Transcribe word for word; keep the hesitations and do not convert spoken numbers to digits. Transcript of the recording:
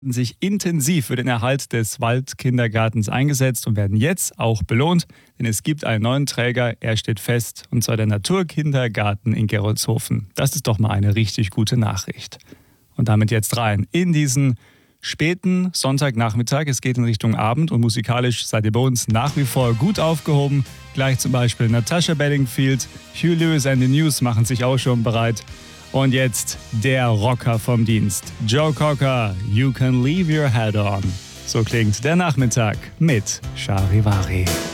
sich intensiv für den Erhalt des Waldkindergartens eingesetzt und werden jetzt auch belohnt, denn es gibt einen neuen Träger, er steht fest, und zwar der Naturkindergarten in Gerolzhofen. Das ist doch mal eine richtig gute Nachricht. Und damit jetzt rein in diesen späten Sonntagnachmittag. Es geht in Richtung Abend und musikalisch seid ihr bei uns nach wie vor gut aufgehoben. Gleich zum Beispiel Natasha Bedingfield, Hugh Lewis and the News machen sich auch schon bereit. Und jetzt der Rocker vom Dienst, Joe Cocker, You Can Leave Your Head On. So klingt der Nachmittag mit Charivari.